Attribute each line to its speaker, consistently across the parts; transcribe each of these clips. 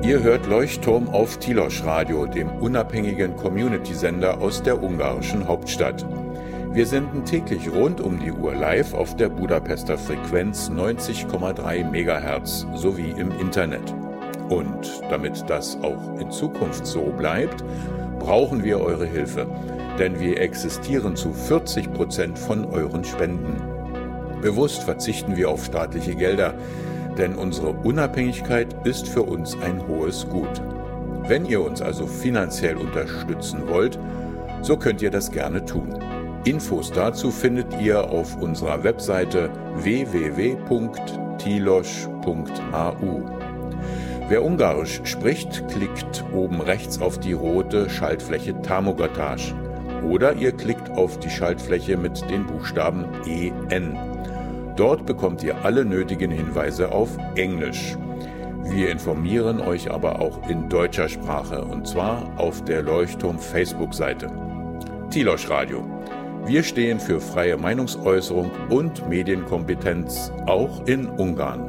Speaker 1: Ihr hört Leuchtturm auf Tilos Radio, dem unabhängigen Community-Sender aus der ungarischen Hauptstadt. Wir senden täglich rund um die Uhr live auf der Budapester Frequenz 90,3 MHz sowie im Internet. Und damit das auch in Zukunft so bleibt, brauchen wir eure Hilfe, denn wir existieren zu 40% von euren Spenden. Bewusst verzichten wir auf staatliche Gelder, denn unsere Unabhängigkeit ist für uns ein hohes Gut. Wenn ihr uns also finanziell unterstützen wollt, so könnt ihr das gerne tun. Infos dazu findet ihr auf unserer Webseite www.tilos.hu. Wer Ungarisch spricht, klickt oben rechts auf die rote Schaltfläche Támogatás oder ihr klickt auf die Schaltfläche mit den Buchstaben EN. Dort bekommt ihr alle nötigen Hinweise auf Englisch. Wir informieren euch aber auch in deutscher Sprache, und zwar auf der Leuchtturm-Facebook-Seite. Tilos Radio. Wir stehen für freie Meinungsäußerung und Medienkompetenz, auch in Ungarn.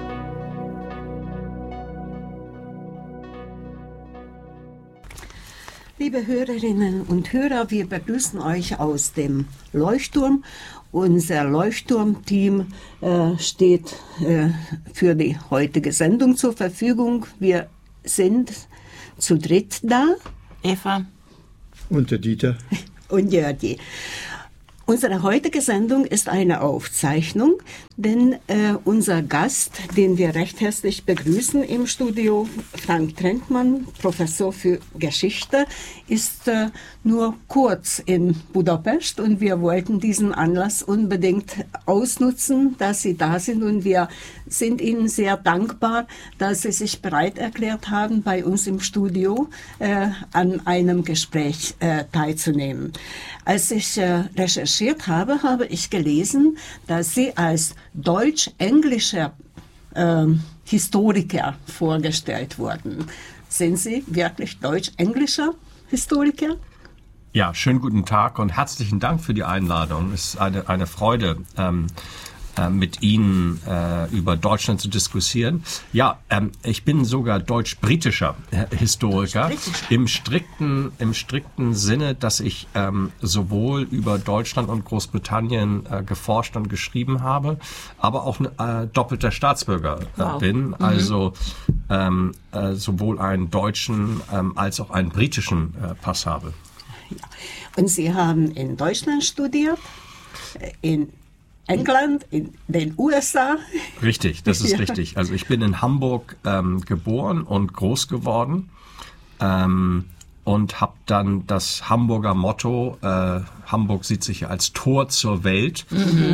Speaker 2: Liebe Hörerinnen und Hörer, wir begrüßen euch aus dem Leuchtturm. Unser Leuchtturm-Team steht für die heutige Sendung zur Verfügung. Wir sind zu dritt da.
Speaker 3: Eva.
Speaker 4: Und der Dieter.
Speaker 2: Und Jörgi. Unsere heutige Sendung ist eine Aufzeichnung, denn unser Gast, den wir recht herzlich begrüßen im Studio, Frank Trentmann, Professor für Geschichte, ist nur kurz in Budapest und wir wollten diesen Anlass unbedingt ausnutzen, dass Sie da sind, und wir sind Ihnen sehr dankbar, dass Sie sich bereit erklärt haben, bei uns im Studio an einem Gespräch teilzunehmen. Als ich recherchiert habe, habe ich gelesen, dass Sie als deutsch-englischer Historiker vorgestellt wurden. Sind Sie wirklich deutsch-englischer Historiker?
Speaker 5: Ja, schönen guten Tag und herzlichen Dank für die Einladung. Es ist eine Freude, mit Ihnen über Deutschland zu diskutieren. Ja, ich bin sogar deutsch-britischer Historiker im strikten Sinne, dass ich sowohl über Deutschland und Großbritannien geforscht und geschrieben habe, aber auch ein doppelter Staatsbürger bin. Also sowohl einen deutschen als auch einen britischen Pass habe.
Speaker 2: Ja. Und Sie haben in Deutschland studiert, in England, in den USA.
Speaker 5: Richtig, das ist richtig. Also ich bin in Hamburg geboren und groß geworden und habe dann das Hamburger Motto, Hamburg sieht sich als Tor zur Welt,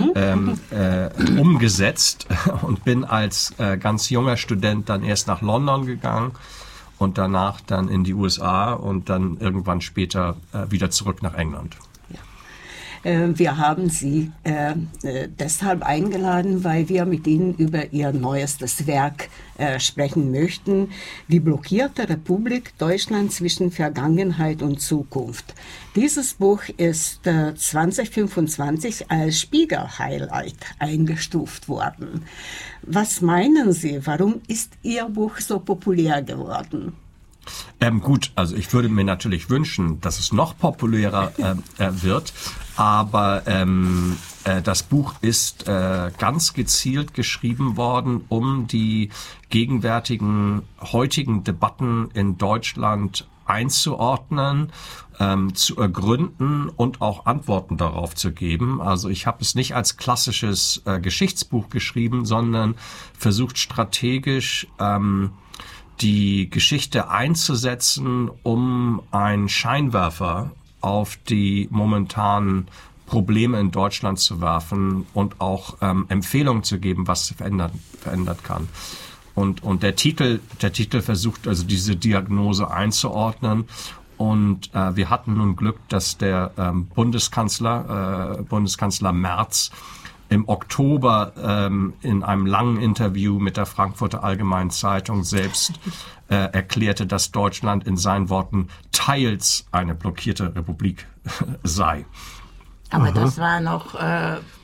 Speaker 5: umgesetzt und bin als ganz junger Student dann erst nach London gegangen und danach dann in die USA und dann irgendwann später wieder zurück nach England.
Speaker 2: Wir haben Sie deshalb eingeladen, weil wir mit Ihnen über Ihr neuestes Werk sprechen möchten. Die blockierte Republik Deutschland zwischen Vergangenheit und Zukunft. Dieses Buch ist 2025 als Spiegel-Highlight eingestuft worden. Was meinen Sie, warum ist Ihr Buch so populär geworden?
Speaker 5: Gut, also ich würde mir natürlich wünschen, dass es noch populärer wird, aber das Buch ist ganz gezielt geschrieben worden, um die gegenwärtigen, heutigen Debatten in Deutschland einzuordnen, zu ergründen und auch Antworten darauf zu geben. Also ich habe es nicht als klassisches Geschichtsbuch geschrieben, sondern versucht strategisch die Geschichte einzusetzen, um einen Scheinwerfer auf die momentanen Probleme in Deutschland zu werfen und auch Empfehlungen zu geben, was verändert kann. Und der Titel versucht also diese Diagnose einzuordnen. Und wir hatten nun Glück, dass der Bundeskanzler Merz im Oktober in einem langen Interview mit der Frankfurter Allgemeinen Zeitung selbst erklärte, dass Deutschland in seinen Worten teils eine blockierte Republik sei.
Speaker 3: Aber das war noch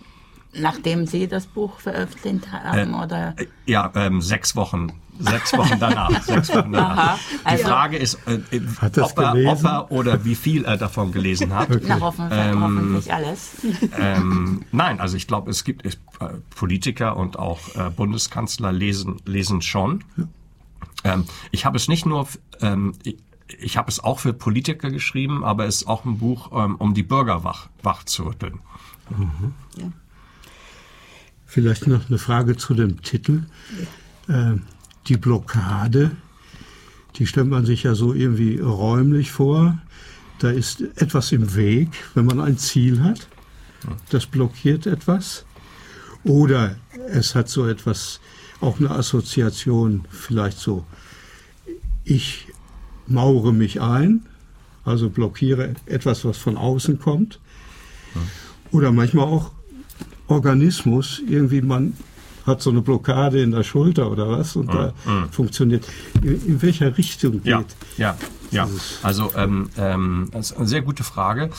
Speaker 3: Nachdem Sie das Buch veröffentlicht haben, oder?
Speaker 5: Ja, 6 Wochen. 6 Wochen danach. 6 Wochen danach.
Speaker 3: Aha, also
Speaker 5: die Frage ist, ob er oder wie viel er davon gelesen hat.
Speaker 3: Okay. Na, hoffentlich alles.
Speaker 5: Nein, also ich glaube, es gibt Politiker und auch Bundeskanzler lesen schon. Ich habe es nicht nur, ich habe es auch für Politiker geschrieben, aber es ist auch ein Buch, um die Bürger wach zu rütteln.
Speaker 4: Mhm. Ja. Vielleicht noch eine Frage zu dem Titel. Ja. Die Blockade, die stellt man sich ja so irgendwie räumlich vor. Da ist etwas im Weg, wenn man ein Ziel hat. Das blockiert etwas. Oder es hat so etwas, auch eine Assoziation, vielleicht so, ich mauere mich ein, also blockiere etwas, was von außen kommt. Oder manchmal auch Organismus, irgendwie man hat so eine Blockade in der Schulter oder was und da funktioniert. In welcher Richtung geht?
Speaker 5: Ja. Also das ist eine sehr gute Frage.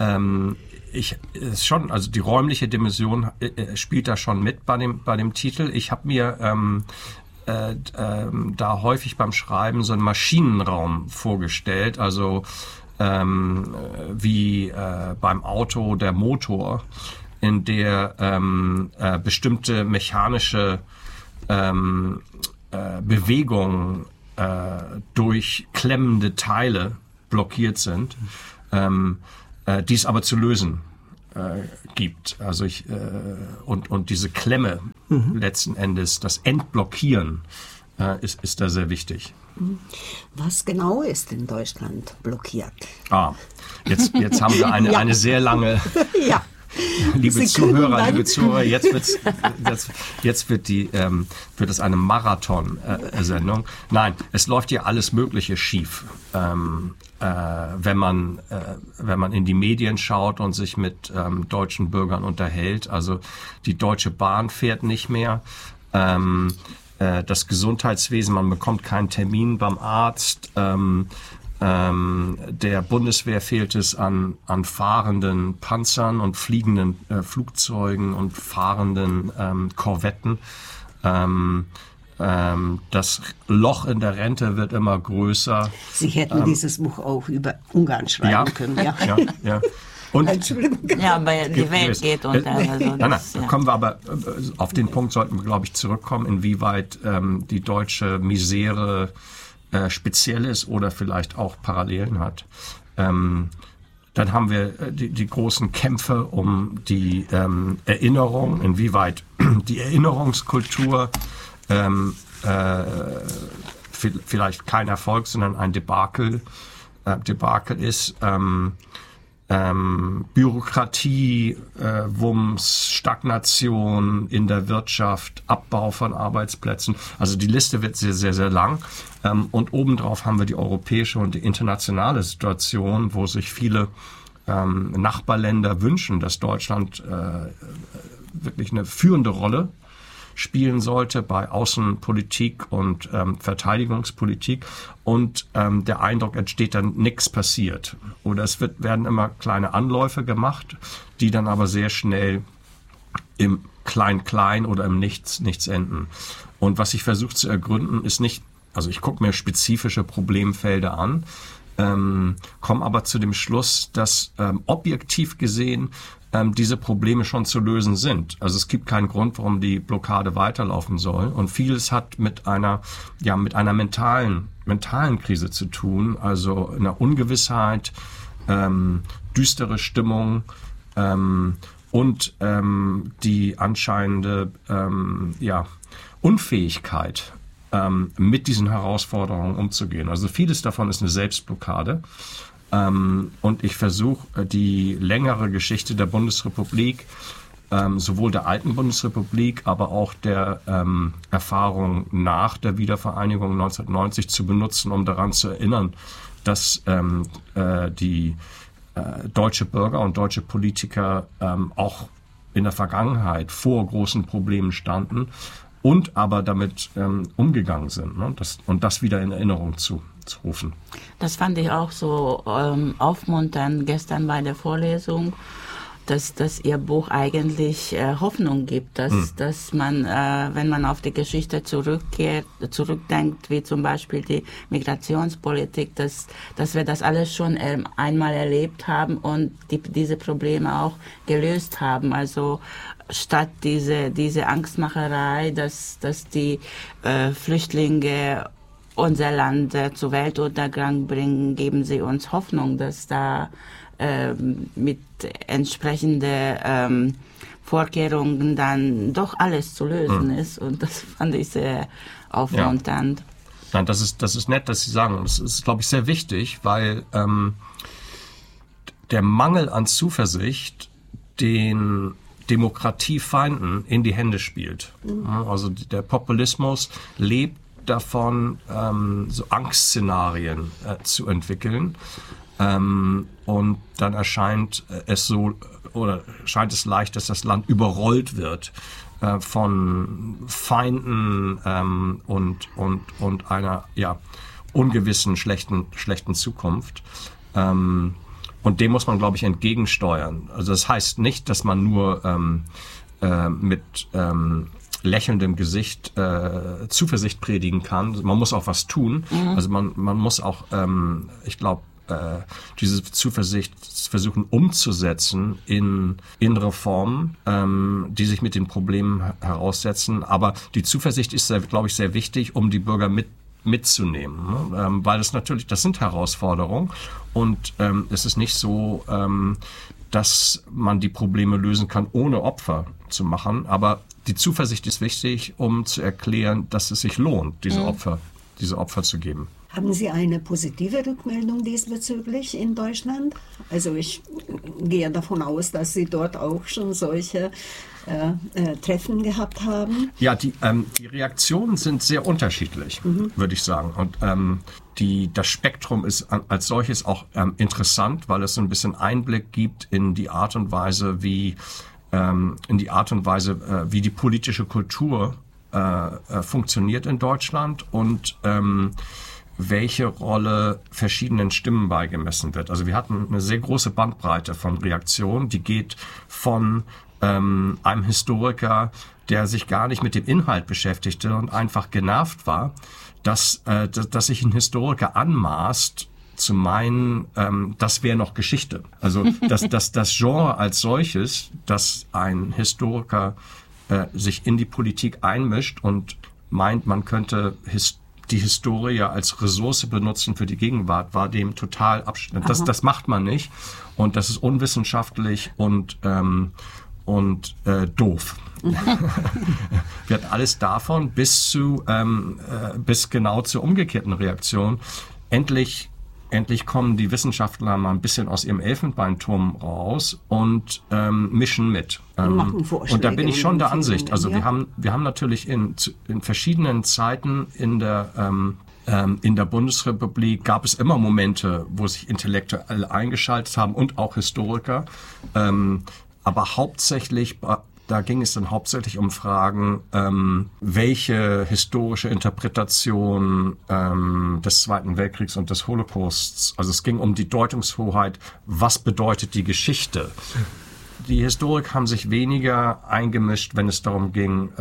Speaker 5: Ist schon, also die räumliche Dimension spielt da schon mit bei dem Titel. Ich habe mir da häufig beim Schreiben so einen Maschinenraum vorgestellt, also wie beim Auto der Motor, in der bestimmte mechanische Bewegungen durch klemmende Teile blockiert sind, die es aber zu lösen gibt. Also und diese Klemme letzten Endes, das Entblockieren, ist da sehr wichtig.
Speaker 2: Was genau ist in Deutschland blockiert?
Speaker 5: Jetzt haben wir eine sehr lange...
Speaker 2: Ja.
Speaker 5: Liebe Zuhörer, jetzt wird es eine Marathon-Sendung. Nein, es läuft hier alles Mögliche schief. Wenn man in die Medien schaut und sich mit deutschen Bürgern unterhält, also die Deutsche Bahn fährt nicht mehr. Das Gesundheitswesen, man bekommt keinen Termin beim Arzt. Der Bundeswehr fehlt es an fahrenden Panzern und fliegenden Flugzeugen und fahrenden Korvetten. Das Loch in der Rente wird immer größer.
Speaker 2: Sie hätten dieses Buch auch über Ungarn schreiben können.
Speaker 5: Ja. Und
Speaker 3: ja, aber die Welt geht unter. Also
Speaker 5: kommen wir aber auf den Punkt sollten wir, glaube ich, zurückkommen, inwieweit die deutsche Misere speziell ist oder vielleicht auch Parallelen hat. Dann haben wir die großen Kämpfe um die Erinnerung, inwieweit die Erinnerungskultur vielleicht kein Erfolg, sondern ein Debakel ist. Bürokratie, Wumms, Stagnation in der Wirtschaft, Abbau von Arbeitsplätzen. Also die Liste wird sehr, sehr, sehr lang. Und obendrauf haben wir die europäische und die internationale Situation, wo sich viele Nachbarländer wünschen, dass Deutschland wirklich eine führende Rolle spielen sollte bei Außenpolitik und Verteidigungspolitik und der Eindruck entsteht, dann nichts passiert. Oder es werden immer kleine Anläufe gemacht, die dann aber sehr schnell im Klein-Klein oder im Nichts enden. Und was ich versuche zu ergründen, ist nicht, also ich gucke mir spezifische Problemfelder an, komme aber zu dem Schluss, dass objektiv gesehen diese Probleme schon zu lösen sind. Also es gibt keinen Grund, warum die Blockade weiterlaufen soll. Und vieles hat mit einer mentalen Krise zu tun. Also einer Ungewissheit, düstere Stimmung und die anscheinende Unfähigkeit, mit diesen Herausforderungen umzugehen. Also vieles davon ist eine Selbstblockade. Und ich versuche, die längere Geschichte der Bundesrepublik, sowohl der alten Bundesrepublik, aber auch der Erfahrung nach der Wiedervereinigung 1990 zu benutzen, um daran zu erinnern, dass die deutsche Bürger und deutsche Politiker auch in der Vergangenheit vor großen Problemen standen und aber damit umgegangen sind, ne? Und das wieder in Erinnerung zu rufen.
Speaker 3: Das fand ich auch so aufmunternd gestern bei der Vorlesung, dass ihr Buch eigentlich Hoffnung gibt, dass man, wenn man auf die Geschichte zurückdenkt, wie zum Beispiel die Migrationspolitik, dass wir das alles schon einmal erlebt haben und diese Probleme auch gelöst haben. Also statt diese Angstmacherei, dass die Flüchtlinge unser Land zu Weltuntergang bringen, geben sie uns Hoffnung, dass da mit entsprechenden Vorkehrungen dann doch alles zu lösen ist. Und das fand ich sehr aufmunternd.
Speaker 5: Nein, das ist nett, dass Sie sagen. Das ist, glaube ich, sehr wichtig, weil der Mangel an Zuversicht den Demokratiefeinden in die Hände spielt. Also der Populismus lebt davon, so Angstszenarien zu entwickeln. Und dann scheint es leicht, dass das Land überrollt wird von Feinden und einer ungewissen, schlechten Zukunft. Und dem muss man, glaube ich, entgegensteuern. Also das heißt nicht, dass man nur mit lächelndem Gesicht Zuversicht predigen kann. Man muss auch was tun. Also man muss auch, ich glaube, diese Zuversicht versuchen umzusetzen in Reformen, die sich mit den Problemen heraussetzen. Aber die Zuversicht ist, glaube ich, sehr wichtig, um die Bürger mitzunehmen, ne? Weil das sind Herausforderungen und es ist nicht so, dass man die Probleme lösen kann, ohne Opfer zu machen. Aber die Zuversicht ist wichtig, um zu erklären, dass es sich lohnt, diese Opfer zu geben.
Speaker 2: Haben Sie eine positive Rückmeldung diesbezüglich in Deutschland? Also ich gehe davon aus, dass Sie dort auch schon solche Treffen gehabt haben.
Speaker 5: Ja, die Reaktionen sind sehr unterschiedlich, würde ich sagen. Und das Spektrum ist als solches auch interessant, weil es so ein bisschen Einblick gibt in die Art und Weise, wie die politische Kultur funktioniert in Deutschland und welche Rolle verschiedenen Stimmen beigemessen wird. Also wir hatten eine sehr große Bandbreite von Reaktionen, die geht von einem Historiker, der sich gar nicht mit dem Inhalt beschäftigte und einfach genervt war, dass sich ein Historiker anmaßt, zu meinen, das wäre noch Geschichte. Also das Genre als solches, dass ein Historiker sich in die Politik einmischt und meint, man könnte die Historie als Ressource benutzen für die Gegenwart, war dem total abschnitt. Das macht man nicht und das ist unwissenschaftlich und doof. Wir hatten alles davon bis genau zur umgekehrten Reaktion. Endlich kommen die Wissenschaftler mal ein bisschen aus ihrem Elfenbeinturm raus und mischen mit. Und da bin ich schon der Ansicht. Also wir haben natürlich in verschiedenen Zeiten in der Bundesrepublik gab es immer Momente, wo sich Intellektuelle eingeschaltet haben und auch Historiker. Aber da ging es dann hauptsächlich um Fragen, welche historische Interpretation des Zweiten Weltkriegs und des Holocausts, also es ging um die Deutungshoheit, was bedeutet die Geschichte? Die Historiker haben sich weniger eingemischt, wenn es darum ging,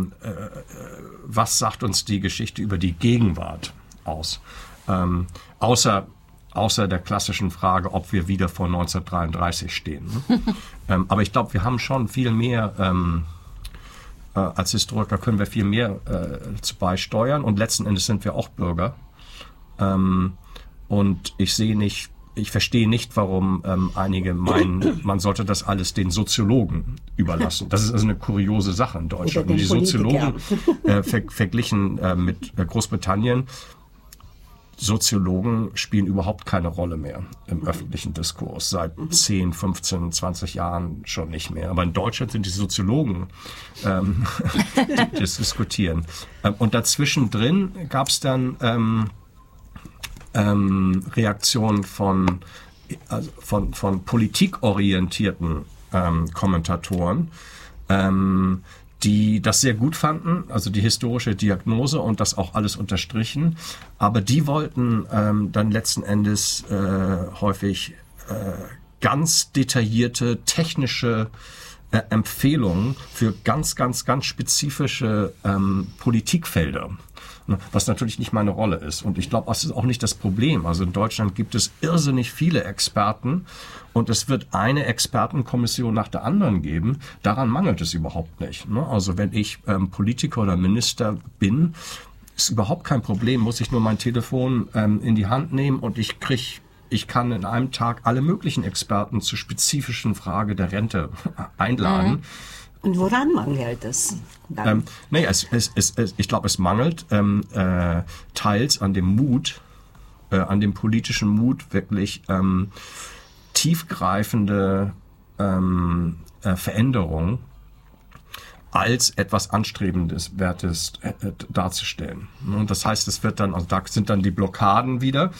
Speaker 5: was sagt uns die Geschichte über die Gegenwart aus? Außer der klassischen Frage, ob wir wieder vor 1933 stehen. Aber ich glaube, wir haben schon viel mehr, als Historiker können wir viel mehr zu beisteuern und letzten Endes sind wir auch Bürger. Und ich verstehe nicht, warum einige meinen, man sollte das alles den Soziologen überlassen. Das ist also eine kuriose Sache in Deutschland. Und die Soziologen verglichen mit Großbritannien, Soziologen spielen überhaupt keine Rolle mehr im öffentlichen Diskurs. Seit 10, 15, 20 Jahren schon nicht mehr. Aber in Deutschland sind die Soziologen, die das diskutieren. Und dazwischen drin gab es dann Reaktionen von politikorientierten Kommentatoren, die das sehr gut fanden, also die historische Diagnose und das auch alles unterstrichen. Aber die wollten dann letzten Endes häufig ganz detaillierte technische Empfehlungen für ganz, ganz, ganz spezifische Politikfelder. Was natürlich nicht meine Rolle ist. Und ich glaube, das ist auch nicht das Problem. Also in Deutschland gibt es irrsinnig viele Experten und es wird eine Expertenkommission nach der anderen geben. Daran mangelt es überhaupt nicht. Also wenn ich Politiker oder Minister bin, ist überhaupt kein Problem, muss ich nur mein Telefon in die Hand nehmen und ich kann in einem Tag alle möglichen Experten zur spezifischen Frage der Rente einladen.
Speaker 2: Und woran mangelt es dann?
Speaker 5: Ich glaube, es mangelt teils an dem Mut, an dem politischen Mut, wirklich tiefgreifende Veränderungen als etwas Anstrebendes, Wertes darzustellen. Und das heißt, es wird dann, also da sind dann die Blockaden wieder,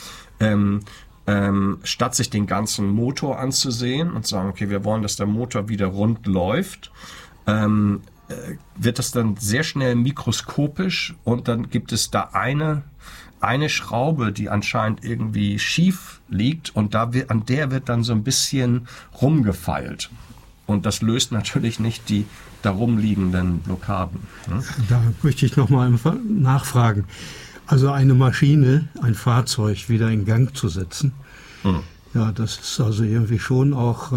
Speaker 5: statt sich den ganzen Motor anzusehen und sagen, okay, wir wollen, dass der Motor wieder rund läuft, wird das dann sehr schnell mikroskopisch und dann gibt es da eine Schraube, die anscheinend irgendwie schief liegt und an der wird dann so ein bisschen rumgefeilt. Und das löst natürlich nicht die darum liegenden Blockaden. Ne?
Speaker 4: Da möchte ich nochmal nachfragen. Also eine Maschine, ein Fahrzeug wieder in Gang zu setzen, ja, das ist also irgendwie schon auch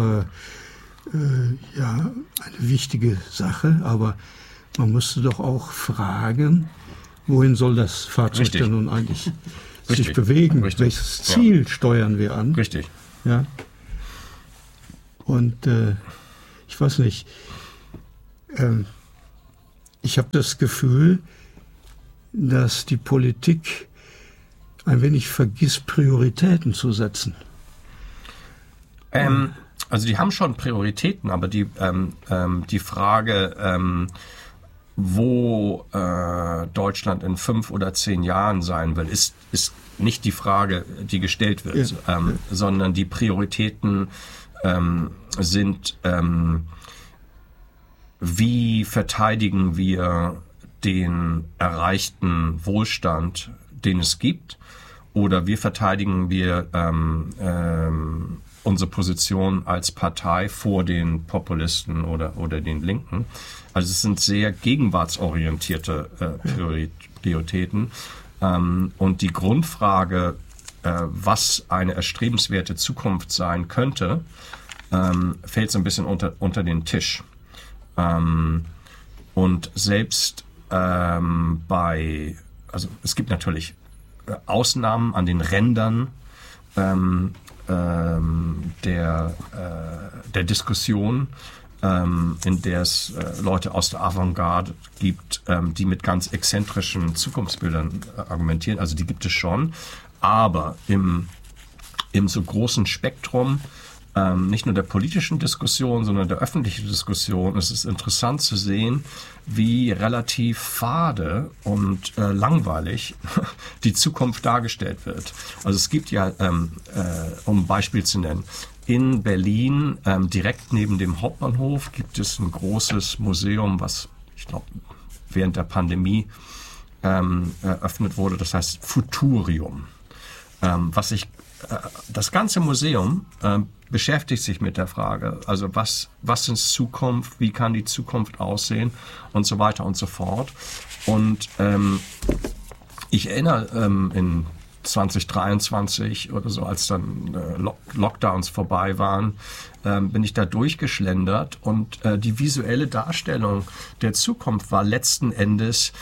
Speaker 4: eine wichtige Sache, aber man müsste doch auch fragen, wohin soll das Fahrzeug denn nun eigentlich sich bewegen?
Speaker 5: Richtig.
Speaker 4: Welches Ziel steuern wir an?
Speaker 5: Richtig.
Speaker 4: Ja. Und ich weiß nicht, ich habe das Gefühl, dass die Politik ein wenig vergisst, Prioritäten zu setzen.
Speaker 5: Also die haben schon Prioritäten, aber die Frage, wo Deutschland in 5 oder 10 Jahren sein will, ist nicht die Frage, die gestellt wird, sondern die Prioritäten sind, wie verteidigen wir den erreichten Wohlstand, den es gibt, oder wie verteidigen wir unsere Position als Partei vor den Populisten oder den Linken. Also es sind sehr gegenwartsorientierte Prioritäten. Und die Grundfrage, was eine erstrebenswerte Zukunft sein könnte, fällt so ein bisschen unter den Tisch. Und selbst also es gibt natürlich Ausnahmen an den Rändern der Diskussion, in der es Leute aus der Avantgarde gibt, die mit ganz exzentrischen Zukunftsbildern argumentieren. Also die gibt es schon, aber im so großen Spektrum nicht nur der politischen Diskussion, sondern der öffentlichen Diskussion ist es interessant zu sehen, wie relativ fade und langweilig die Zukunft dargestellt wird. Also es gibt ja, um ein Beispiel zu nennen, in Berlin, direkt neben dem Hauptbahnhof, gibt es ein großes Museum, was ich glaube während der Pandemie eröffnet wurde. Das heißt Futurium. Das ganze Museum beschäftigt sich mit der Frage, also was ist Zukunft, wie kann die Zukunft aussehen und so weiter und so fort. Und ich erinnere in 2023 oder so, als dann Lockdowns vorbei waren, bin ich da durchgeschlendert und die visuelle Darstellung der Zukunft war letzten Endes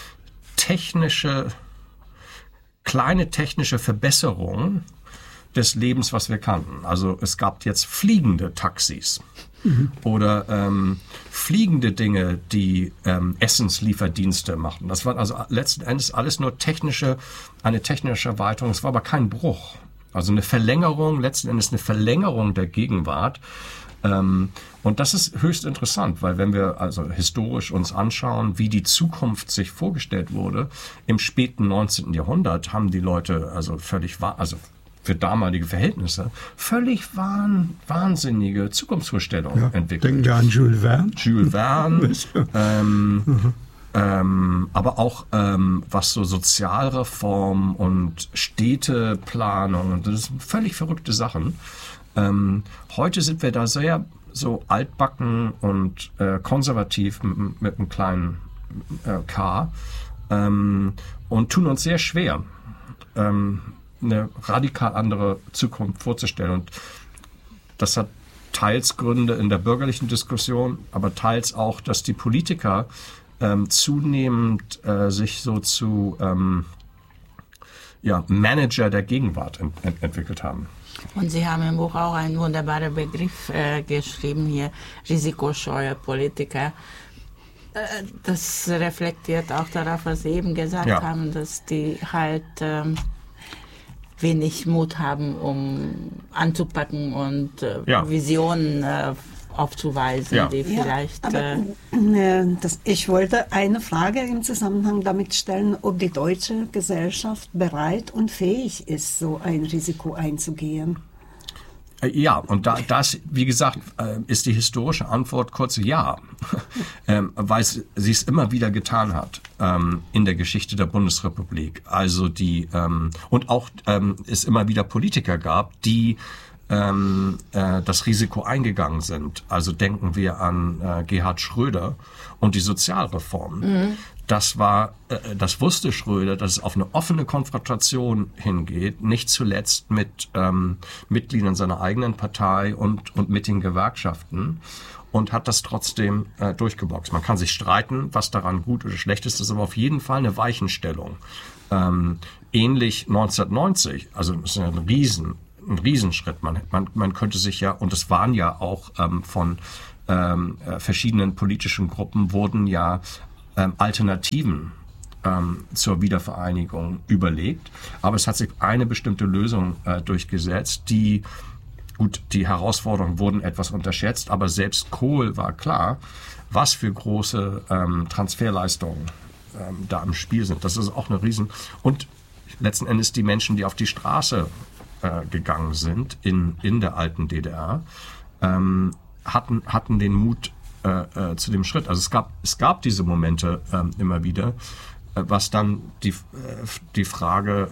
Speaker 5: kleine technische Verbesserungen des Lebens, was wir kannten. Also es gab jetzt fliegende Taxis oder fliegende Dinge, die Essenslieferdienste machten. Das war also letzten Endes alles nur eine technische Erweiterung. Es war aber kein Bruch. Also letzten Endes eine Verlängerung der Gegenwart. Und das ist höchst interessant, weil wenn wir also historisch uns anschauen, wie die Zukunft sich vorgestellt wurde, im späten 19. Jahrhundert haben die Leute also für damalige Verhältnisse völlig wahnsinnige Zukunftsvorstellungen entwickelt.
Speaker 4: Denken wir an Jules Verne.
Speaker 5: Jules Verne, aber auch was so Sozialreform und Städteplanung, und das sind völlig verrückte Sachen. Heute sind wir da sehr so altbacken und konservativ mit einem kleinen K und tun uns sehr schwer, eine radikal andere Zukunft vorzustellen. Und das hat teils Gründe in der bürgerlichen Diskussion, aber teils auch, dass die Politiker zunehmend sich so zu Manager der Gegenwart entwickelt haben.
Speaker 3: Und Sie haben im Buch auch einen wunderbaren Begriff geschrieben hier, risikoscheue Politiker. Das reflektiert auch darauf, was Sie eben gesagt haben, dass die halt wenig Mut haben, um anzupacken und Visionen aufzuweisen, die vielleicht...
Speaker 2: ich wollte eine Frage im Zusammenhang damit stellen, ob die deutsche Gesellschaft bereit und fähig ist, so ein Risiko einzugehen.
Speaker 5: Ja, und das, wie gesagt, ist die historische Antwort kurz ja, weil sie es immer wieder getan hat in der Geschichte der Bundesrepublik. Also und auch es immer wieder Politiker gab, die das Risiko eingegangen sind. Also denken wir an Gerhard Schröder und die Sozialreform. Das wusste Schröder, dass es auf eine offene Konfrontation hingeht, nicht zuletzt mit Mitgliedern seiner eigenen Partei und mit den Gewerkschaften, und hat das trotzdem durchgeboxt. Man kann sich streiten, was daran gut oder schlecht ist, das ist aber auf jeden Fall eine Weichenstellung. Ähnlich 1990, also das ist ein Riesenschritt. Man könnte sich ja, und es waren ja auch von verschiedenen politischen Gruppen, wurden ja Alternativen zur Wiedervereinigung überlegt. Aber es hat sich eine bestimmte Lösung durchgesetzt, die Herausforderungen wurden etwas unterschätzt, aber selbst Kohl war klar, was für große Transferleistungen da im Spiel sind. Das ist auch eine und letzten Endes die Menschen, die auf die Straße gegangen sind in der alten DDR, hatten den Mut zu dem Schritt. Also es gab diese Momente immer wieder, was dann die Frage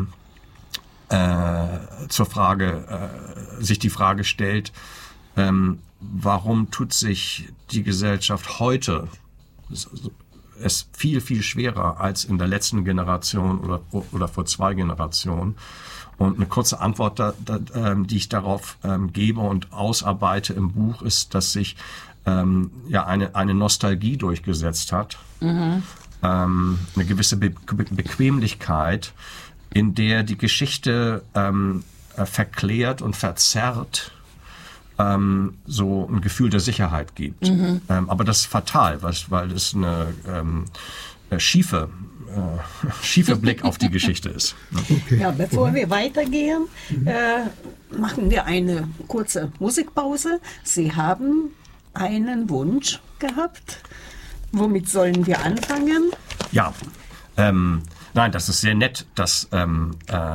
Speaker 5: sich die Frage stellt, warum tut sich die Gesellschaft heute es viel, viel schwerer als in der letzten Generation oder vor 2 Generationen. Und eine kurze Antwort, die ich darauf gebe und ausarbeite im Buch, ist, dass sich eine Nostalgie durchgesetzt hat, eine gewisse Bequemlichkeit, in der die Geschichte verklärt und verzerrt so ein Gefühl der Sicherheit gibt. Aber das ist fatal, weil es eine schiefe Blick auf die Geschichte ist.
Speaker 2: Okay. Ja, bevor wir weitergehen, machen wir eine kurze Musikpause. Sie haben einen Wunsch gehabt. Womit sollen wir anfangen?
Speaker 5: Ja, nein, das ist sehr nett, dass ein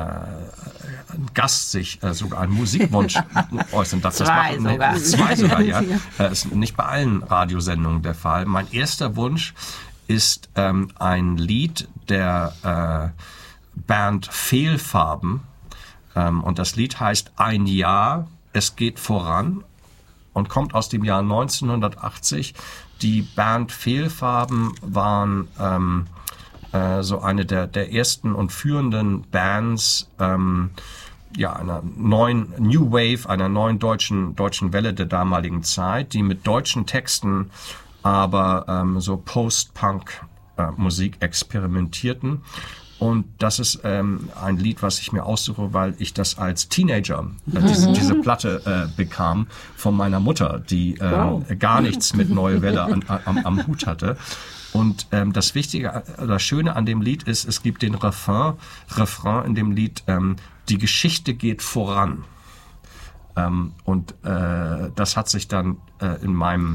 Speaker 5: Gast sich sogar einen Musikwunsch äußert. Zwei sogar, ja. Das ist nicht bei allen Radiosendungen der Fall. Mein erster Wunsch ist ein Lied der Band Fehlfarben. Und das Lied heißt Ein Jahr, es geht voran und kommt aus dem Jahr 1980. Die Band Fehlfarben waren so eine der ersten und führenden Bands einer neuen New Wave, einer neuen deutschen Welle der damaligen Zeit, die mit deutschen Texten aber so Post-Punk-Musik experimentierten. Und das ist ein Lied, was ich mir aussuche, weil ich das als Teenager, diese Platte bekam von meiner Mutter, die gar nichts mit Neue Welle am Hut hatte. Und das Wichtige, das Schöne an dem Lied ist, es gibt den Refrain in dem Lied, die Geschichte geht voran. Und das hat sich dann in meinem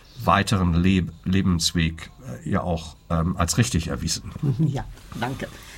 Speaker 5: weiteren Lebensweg ja auch als richtig erwiesen.
Speaker 2: Ja, danke.